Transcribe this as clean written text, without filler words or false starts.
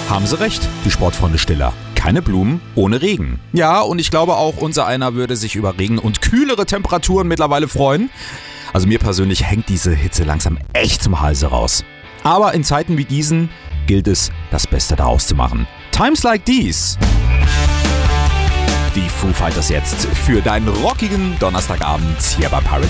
Haben sie recht, die Sportfreunde Stiller. Keine Blumen ohne Regen. Ja, und ich glaube auch, unser einer würde sich über Regen und kühlere Temperaturen mittlerweile freuen. Also mir persönlich hängt diese Hitze langsam echt zum Halse raus. Aber in Zeiten wie diesen gilt es, das Beste daraus zu machen. Times like these. Die Foo Fighters jetzt für deinen rockigen Donnerstagabend hier bei Pirate